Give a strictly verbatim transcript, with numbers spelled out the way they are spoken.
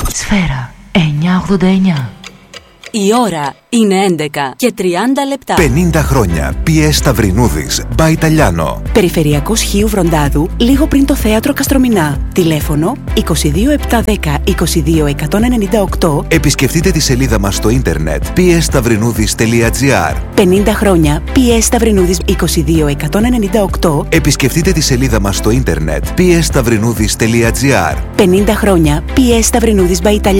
Σφαίρα εννιακόσια ογδόντα εννιά. Η ώρα είναι έντεκα και τριάντα λεπτά. πενήντα χρόνια. πι ες Σταυρινούδης, By Italiano. Περιφερειακός Χίου Βροντάδου, λίγο πριν το θέατρο Καστρομηνά. Τηλέφωνο είκοσι δύο επτακόσια δέκα είκοσι δύο εκατόν ενενήντα οκτώ. Επισκεφτείτε τη σελίδα μας στο ίντερνετ πι ες σταυρινούδης τελεία τζι άρ. πενήντα χρόνια πι ες Σταυρινούδης είκοσι δύο εκατόν ενενήντα οκτώ. Επισκεφτείτε τη σελίδα μας στο ίντερνετ πι ες σταυρινούδης τελεία τζι άρ. πενήντα χρόνια πι ες Σταυρινούδης By Italiano.